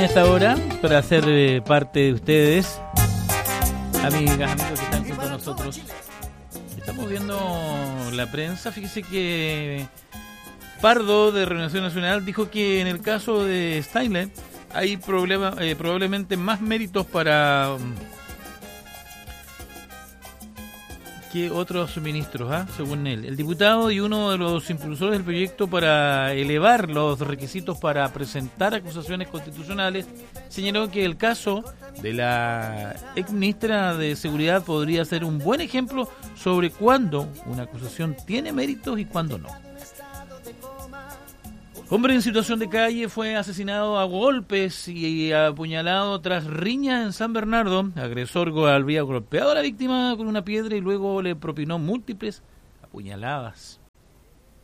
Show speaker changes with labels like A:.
A: línea a esta hora para ser parte de ustedes, amigas, amigos que están junto a nosotros. Estamos viendo la prensa. Fíjese que Pardo de Renovación Nacional dijo que en el caso de Steinle hay probablemente más méritos para que otros ministros, según él. El diputado y uno de los impulsores del proyecto para elevar los requisitos para presentar acusaciones constitucionales señaló que el caso de la exministra de Seguridad podría ser un buen ejemplo sobre cuándo una acusación tiene méritos y cuándo no. Hombre en situación de calle fue asesinado a golpes y apuñalado tras riña en San Bernardo. Agresor había golpeado a la víctima con una piedra y luego le propinó múltiples apuñaladas.